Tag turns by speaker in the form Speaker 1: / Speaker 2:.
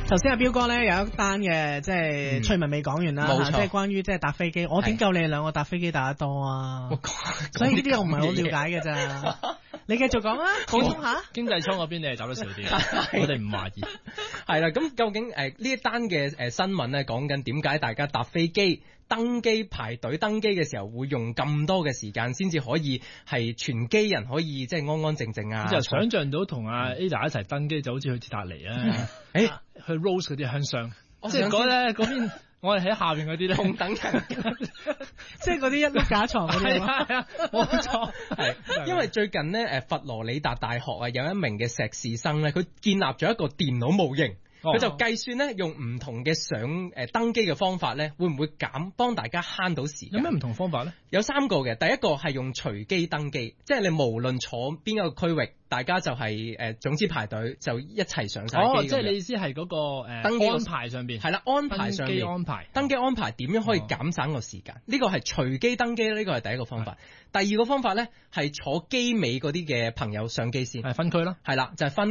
Speaker 1: 頭先阿彪哥咧有一單嘅即係趣聞未講完啦，即係關於即係搭飛機，我點夠你哋兩個搭飛機搭得多啊？所以呢啲我唔係好了解嘅咋。你繼續講啦，補充下。
Speaker 2: 經濟艙嗰邊你係走得少啲，我哋唔懷疑。
Speaker 3: 係啦，咁究竟呢一單嘅新聞咧，講緊點解大家搭飛機登機排隊登機嘅時候會用咁多嘅時間先至可以係全機人可以即係安安靜靜啊？
Speaker 2: 就想像到同阿 Ada 一齊登機就好似去鐵達尼啊，去 Rose 嗰啲向上，即係嗰邊我哋喺下邊嗰啲咧，
Speaker 3: 同等人，
Speaker 1: 即係嗰啲一碌架床嗰啲。
Speaker 2: 係啊，冇錯。
Speaker 3: 係因為最近咧佛羅里達大學啊有一名嘅碩士生咧，佢建立咗一個電腦模型。佢就計算咧，用唔同嘅登機嘅方法咧，會唔會幫大家慳到時間？
Speaker 2: 有咩唔同方法咧？
Speaker 3: 有3個嘅，第一個係用隨機登機，即係你無論坐邊一個區域，大家就係總之排隊就一齊上晒機。
Speaker 2: 即係你意思係嗰個登機安排上邊？
Speaker 3: 係啦，安排上邊登機安排點樣可以減省個時間？呢個係隨機登機，呢個係第一個方法。第二個方法咧係坐機尾嗰啲嘅朋友上機先，
Speaker 2: 係分區啦。
Speaker 3: 係啦，就係分